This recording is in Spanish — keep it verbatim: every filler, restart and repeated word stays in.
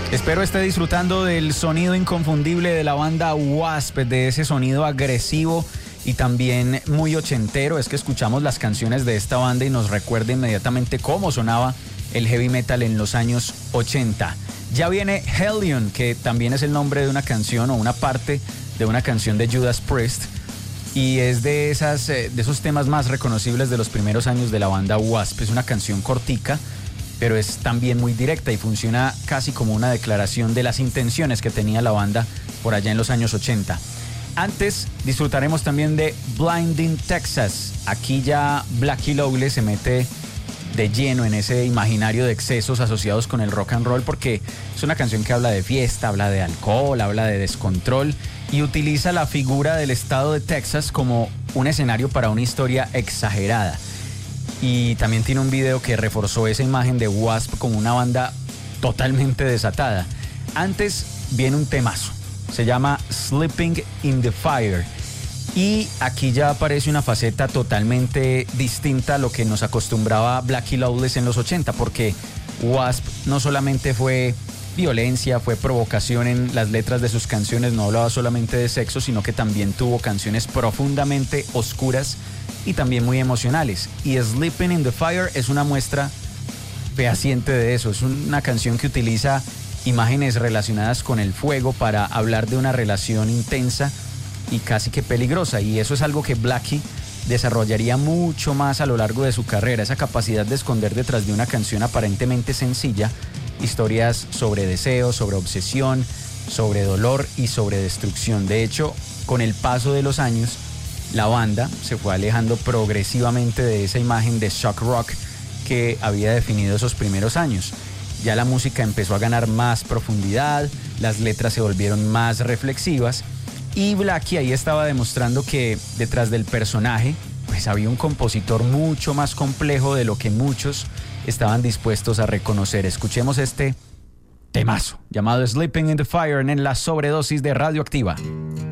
Espero esté disfrutando del sonido inconfundible de la banda Wasp, de ese sonido agresivo y también muy ochentero. Es que escuchamos las canciones de esta banda y nos recuerda inmediatamente cómo sonaba el heavy metal en los años ochenta. Ya viene Hellion, que también es el nombre de una canción o una parte de una canción de Judas Priest, y es de, esas, de esos temas más reconocibles de los primeros años de la banda Wasp. Es una canción cortica, pero es también muy directa y funciona casi como una declaración de las intenciones que tenía la banda por allá en los años ochenta. Antes disfrutaremos también de Blinding Texas. Aquí ya Blackie Lawless se mete de lleno en ese imaginario de excesos asociados con el rock and roll, porque es una canción que habla de fiesta, habla de alcohol, habla de descontrol y utiliza la figura del estado de Texas como un escenario para una historia exagerada. Y también tiene un video que reforzó esa imagen de Wasp como una banda totalmente desatada. Antes viene un temazo, se llama Sleeping in the Fire. Y aquí ya aparece una faceta totalmente distinta a lo que nos acostumbraba Blackie Lawless en los ochenta, porque Wasp no solamente fue violencia, fue provocación en las letras de sus canciones, no hablaba solamente de sexo, sino que también tuvo canciones profundamente oscuras y también muy emocionales. Y Sleeping in the Fire es una muestra fehaciente de eso. Es una canción que utiliza imágenes relacionadas con el fuego para hablar de una relación intensa y casi que peligrosa, y eso es algo que Blackie desarrollaría mucho más a lo largo de su carrera, esa capacidad de esconder detrás de una canción aparentemente sencilla historias sobre deseos, sobre obsesión, sobre dolor y sobre destrucción. De hecho, con el paso de los años, la banda se fue alejando progresivamente de esa imagen de shock rock que había definido esos primeros años. Ya la música empezó a ganar más profundidad, las letras se volvieron más reflexivas, y Blackie ahí estaba demostrando que detrás del personaje pues había un compositor mucho más complejo de lo que muchos estaban dispuestos a reconocer. Escuchemos este temazo llamado Sleeping in the Fire en la sobredosis de Radioactiva.